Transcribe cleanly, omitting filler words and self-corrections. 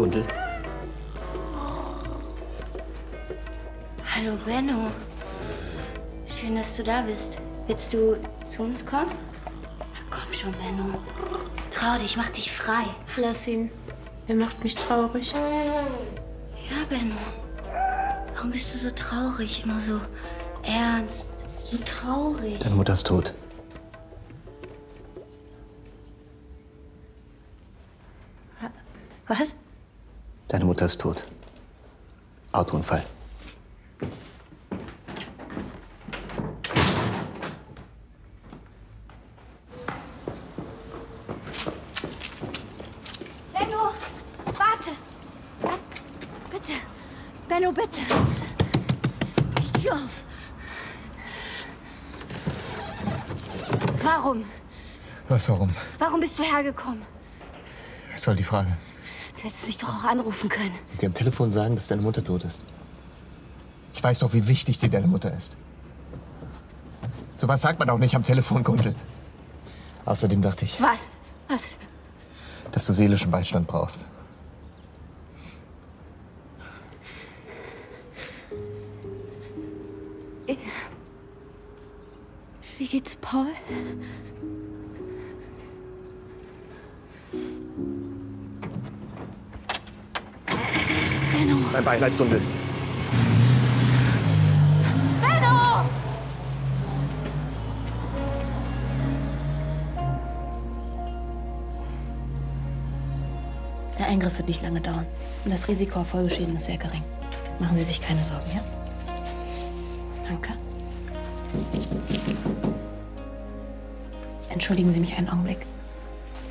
Gundel. Hallo, Benno. Schön, dass du da bist. Willst du zu uns kommen? Na komm schon, Benno. Trau dich, mach dich frei. Lass ihn. Er macht mich traurig. Ja, Benno. Warum bist du so traurig? Immer so ernst, so traurig. Deine Mutter ist tot. Was? Deine Mutter ist tot. Autounfall. Benno, warte. Bitte. Benno, bitte. Die Tür auf. Warum? Was, warum? Warum bist du hergekommen? Was soll die Frage? Du hättest mich doch auch anrufen können. Und dir am Telefon sagen, dass deine Mutter tot ist. Ich weiß doch, wie wichtig dir deine Mutter ist. Sowas sagt man auch nicht am Telefon, Gundel. Außerdem dachte ich, Was? Was? dass du seelischen Beistand brauchst. Wie geht's Paul? Benno! Mein Beileid, Gundel. Benno! Der Eingriff wird nicht lange dauern. Und das Risiko auf Folgeschäden ist sehr gering. Machen Sie sich keine Sorgen, ja? Danke. Entschuldigen Sie mich einen Augenblick.